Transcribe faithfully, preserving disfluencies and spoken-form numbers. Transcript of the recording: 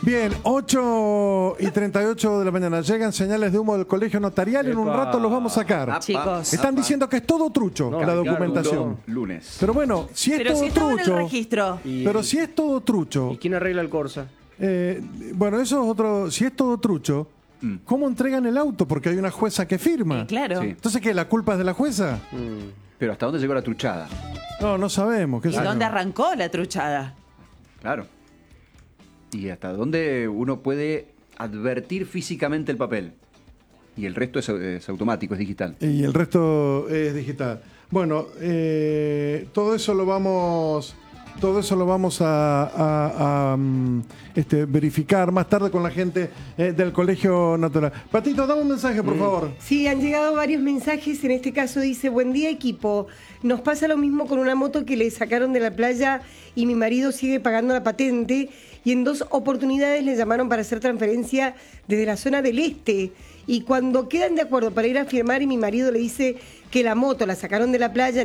Bien, ocho y treinta y ocho de la mañana. Llegan señales de humo del colegio notarial. En un Epa. rato los vamos a sacar. Chicos. Están diciendo que es todo trucho No, la claro, documentación. no. Lunes. Pero bueno, si es Pero todo si estaba en el trucho. registro. Y- Pero si es todo trucho. ¿Y quién arregla el Corsa? eh, bueno, eso es otro. Si es todo trucho, Mm. ¿cómo entregan el auto? Porque hay una jueza que firma. Eh, claro. Sí. Entonces, ¿qué? ¿La culpa es de la jueza? Pero ¿hasta dónde llegó la truchada? No, no sabemos. ¿Qué ¿Y sé yo? dónde arrancó la truchada? Claro. ¿Y hasta dónde uno puede advertir físicamente el papel? Y el resto es, es automático, es digital. Y el resto es digital. Bueno, eh, todo eso lo vamos, todo eso lo vamos a, a- a, mm, este, verificar más tarde con la gente eh, del Colegio Natural. Patito, dame un mensaje, por favor. Sí, han llegado varios mensajes. En este caso dice: buen día, equipo. Nos pasa lo mismo con una moto que le sacaron de la playa y mi marido sigue pagando la patente, y en dos oportunidades le llamaron para hacer transferencia desde la zona del este. Y cuando quedan de acuerdo para ir a firmar y mi marido le dice que la moto la sacaron de la playa